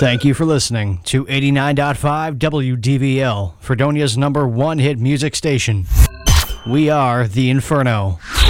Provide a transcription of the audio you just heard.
Thank you for listening to 89.5 WDVL, Fredonia's #1 hit music station. We are the Inferno.